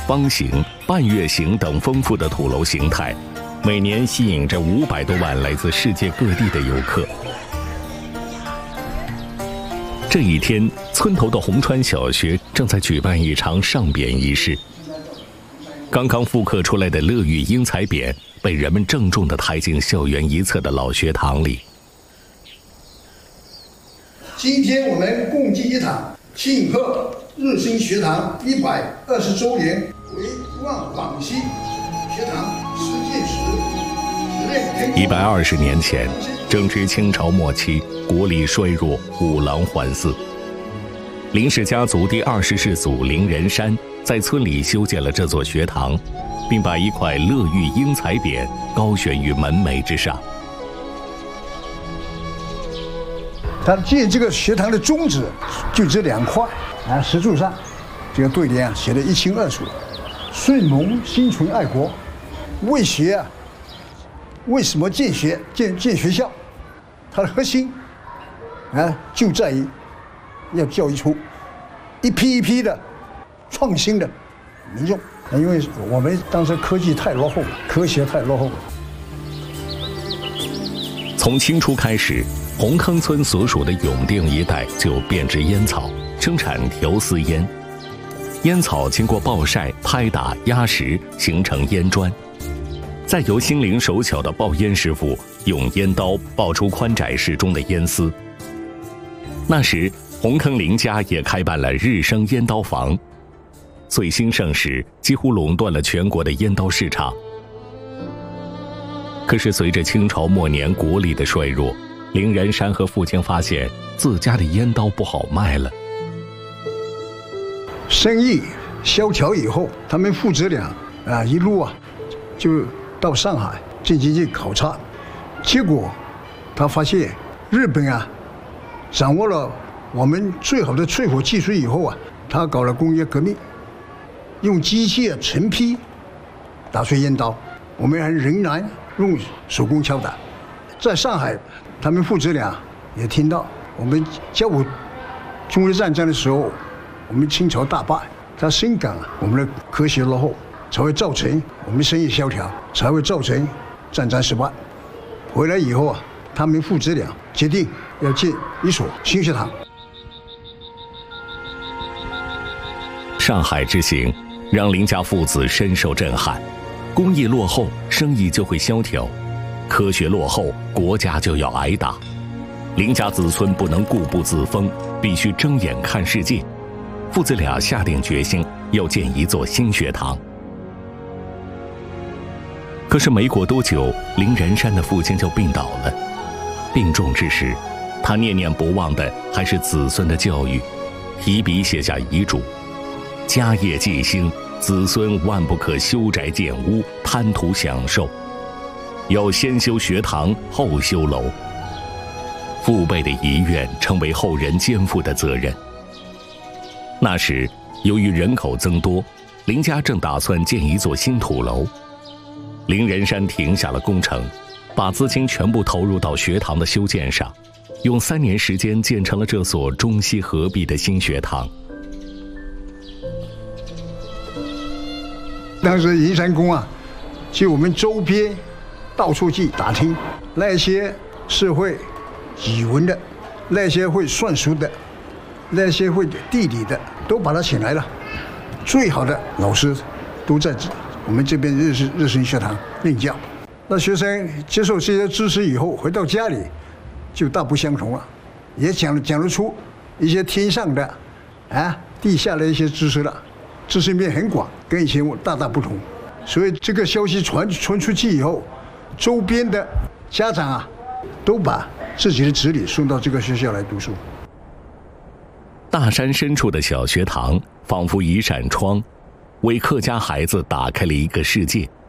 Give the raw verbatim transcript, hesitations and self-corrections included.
方形、半月形等丰富的土楼形态，每年吸引着五百多万来自世界各地的游客。这一天，村头的红川小学正在举办一场上匾仪式。刚刚复刻出来的乐玉英才匾被人们郑重地抬进校园一侧的老学堂里。 今天我们共计一堂，庆贺日新学堂一百二十周年，为望广西学堂实践时实践。 一百二十年前，正值清朝末期，国力衰弱，五郎环伺。林氏家族第二十世祖林仁山在村里修建了这座学堂，并把一块乐玉英才匾高悬于门楣之上。 他建这个学堂的宗旨就这两块啊，石柱上这个对联啊写得一清二楚：顺蒙心存爱国，为学啊，为什么建学建建学校？它的核心啊就在于要教育出一批一批的创新的民众，因为我们当时科技太落后了，科学太落后了。 从清初开始，红坑村所属的永定一带就变植烟草，生产条丝烟。烟草经过暴晒、拍打、压实，形成烟砖，再由心灵手巧的爆烟师傅用烟刀爆出宽窄适中的烟丝。那时，红坑林家也开办了日升烟刀房，最兴盛时几乎垄断了全国的烟刀市场。可是随着清朝末年国力的衰弱，林仁山和父亲发现自家的烟刀不好卖了。 生意萧条以后，他们父子俩啊一路啊就到上海进行去考察，结果他发现日本啊掌握了我们最好的淬火技术以后啊，他搞了工业革命，用机械成批打出烟刀，我们还仍然用手工敲打。在上海，他们父子俩也听到我们甲午中日战争的时候，我们清朝大败，他深感啊我们的科学落后，才会造成我们生意萧条，才会造成战争失败。回来以后啊，他们父子俩决定要建一所新学堂。 上海之行让林家父子深受震撼，工艺落后，生意就会萧条；科学落后，国家就要挨打。林家子孙不能固步自封，必须睁眼看世界。父子俩下定决心要建一座新学堂。可是没过多久，林仁山的父亲就病倒了。病重之时，他念念不忘的还是子孙的教育，提笔写下遗嘱：家业继兴，子孙万不可修宅建屋，贪图享受，要先修学堂，后修楼。父辈的遗愿成为后人肩负的责任。那时，由于人口增多，林家正打算建一座新土楼。林仁山停下了工程，把资金全部投入到学堂的修建上，用三年时间建成了这所中西合璧的新学堂。 当时银山宫啊，就我们周边到处去打听，那些是会语文的，那些会算术的，那些会地理的，都把他请来了。最好的老师都在我们这边日日新学堂任教。那学生接受这些知识以后，回到家里就大不相同了，也讲讲得出一些天上的啊、地下的一些知识了，知识面很广，跟以前大大不同。所以这个消息传传出去以后，周边的家长啊，都把自己的子女送到这个学校来读书。 大山深处的小学堂，仿佛一扇窗，为客家孩子打开了一个世界。